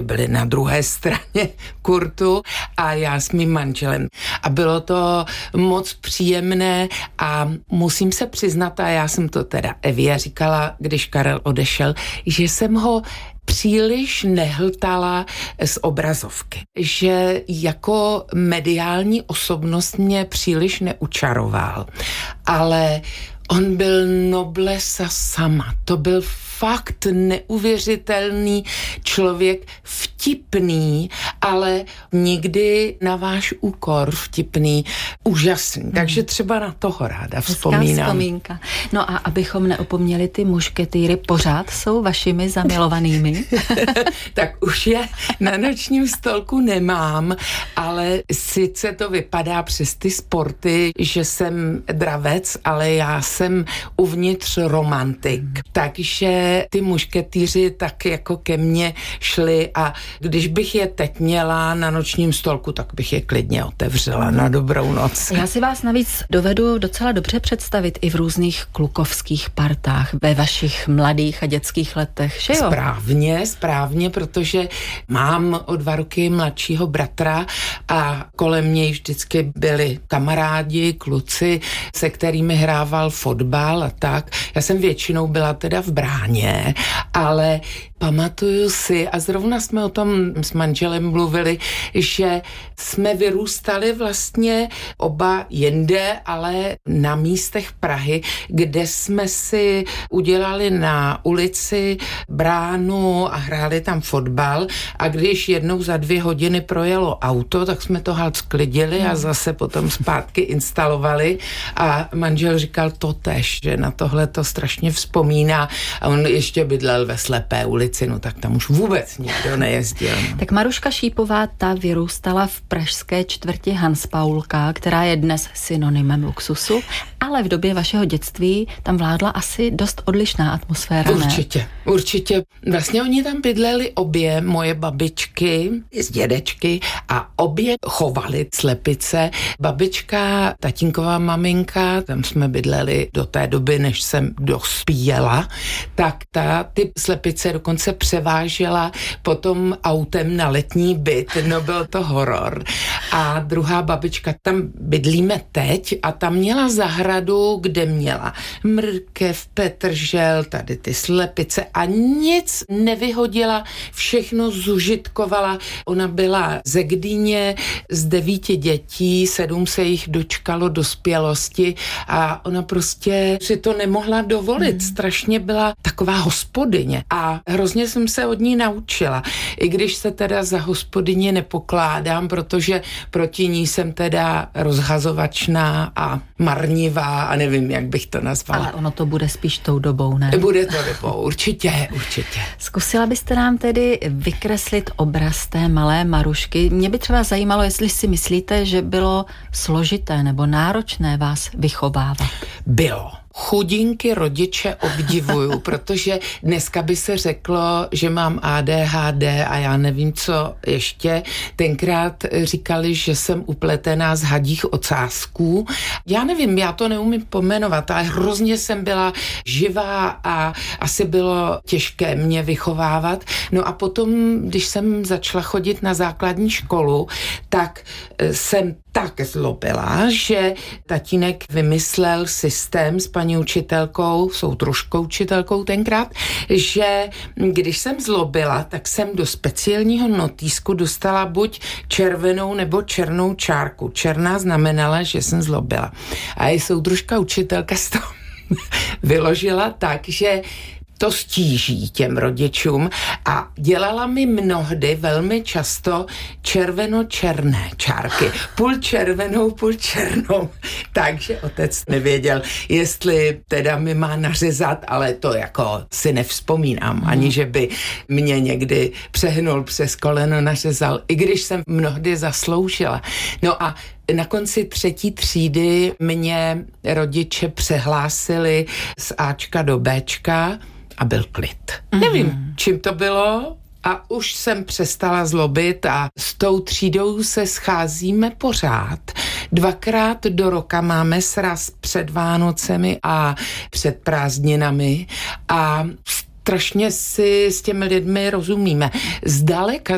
byli na druhé straně kurtu a já s mým manželem. A bylo to moc příjemné a musím se přiznat, a já jsem to teda Evě říkala, když Karel odešel, že jsem ho příliš nehltala z obrazovky. Že jako mediální osobnost mě příliš neučaroval. Ale on byl noblesa sama. To byl fakt neuvěřitelný člověk, vtipný, ale nikdy na váš úkor vtipný, úžasný. Takže třeba na toho ráda vzpomínám. Hezká vzpomínka. No a abychom neopomněli ty mušketýry, pořád jsou vašimi zamilovanými? Tak už je na nočním stolku nemám, ale sice to vypadá přes ty sporty, že jsem dravec, ale já jsem uvnitř romantik. Takže ty mušketýři tak jako ke mně šli a když bych je teď měla na nočním stolku, tak bych je klidně otevřela na dobrou noc. Já si vás navíc dovedu docela dobře představit i v různých klukovských partách ve vašich mladých a dětských letech, že jo? Správně, protože mám o 2 roky mladšího bratra a kolem něj vždycky byli kamarádi, kluci, se kterými hrával fotbal a tak. Já jsem většinou byla teda v bráně, ale pamatuju si, a zrovna jsme o tom s manželem mluvili, že jsme vyrůstali vlastně oba jinde, ale na místech Prahy, kde jsme si udělali na ulici bránu a hráli tam fotbal a když jednou za 2 hodiny projelo auto, tak jsme to halt sklidili a zase potom zpátky instalovali a manžel říkal totéž, že na tohle to strašně vzpomíná a on ještě bydlel ve Slepé ulici, no tak tam už vůbec nikdo nejezdil. Tak Maruška Šípová, ta vyrůstala v pražské čtvrti Hans Paulka, která je dnes synonymem luxusu, ale v době vašeho dětství tam vládla asi dost odlišná atmosféra, ne? Určitě. Vlastně oni tam bydleli obě moje babičky z dědečky a obě chovali slepice. Babička, tatínková maminka, tam jsme bydleli do té doby, než jsem dospěla, tak ta ty slepice dokonce převážela potom autem na letní byt, no byl to horor. A druhá babička, tam bydlíme teď a tam měla zahradu, kde měla mrkev, petržel, tady ty slepice a nic nevyhodila, všechno zužitkovala. Ona byla ze Gdyně z 9 dětí, 7 se jich dočkalo dospělosti a ona prostě si to nemohla dovolit. Strašně byla taková hospodyně a hrozně jsem se od ní naučila. I když se teda za hospodyně nepokládám, protože proti ní jsem teda rozhazovačná a marnivá a nevím, jak bych to nazvala. Ale ono to bude spíš tou dobou, ne? Bude to dobou, určitě. Zkusila byste nám tedy vykreslit obraz té malé Marušky? Mě by třeba zajímalo, jestli si myslíte, že bylo složité nebo náročné vás vychovávat. Bylo. Chudinky rodiče obdivuju, protože dneska by se řeklo, že mám ADHD a já nevím, co ještě. Tenkrát říkali, že jsem upletená z hadích ocásků. Já nevím, já to neumím pomenovat, ale hrozně jsem byla živá a asi bylo těžké mě vychovávat. No a potom, když jsem začala chodit na základní školu, tak jsem tak zlobila, že tatínek vymyslel systém s paní učitelkou, soudružkou učitelkou tenkrát, že když jsem zlobila, tak jsem do speciálního notýsku dostala buď červenou nebo černou čárku. Černá znamenala, že jsem zlobila. A i soudružka učitelka z toho vyložila tak, že to stíží těm rodičům a dělala mi mnohdy velmi často červeno-černé čárky. Půl červenou, půl černou. Takže otec nevěděl, jestli teda mi má nařezat, ale to jako si nevzpomínám, ani že by mě někdy přehnul přes koleno, nařezal, i když jsem mnohdy zasloužila. No a na konci 3. třídy mě rodiče přehlásili z Ačka do Bčka a byl klid. Nevím, čím to bylo a už jsem přestala zlobit a s tou třídou se scházíme pořád. 2krát do roka máme sraz před Vánocemi a před prázdninami a strašně si s těmi lidmi rozumíme. Zdaleka